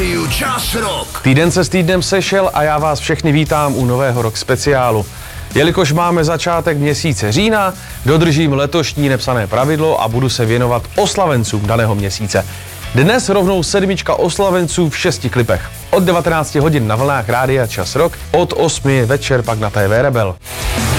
rádiu Čas Rock. Týden se s týdnem sešel a já vás všechny vítám u nového rock speciálu. Jelikož máme začátek měsíce října, dodržím letošní nepsané pravidlo a budu se věnovat oslavencům daného měsíce. Dnes rovnou 7 oslavenců v 6 klipech. Od 19 hodin na vlnách rádia Čas Rock, od 8 večer pak na TV Rebel.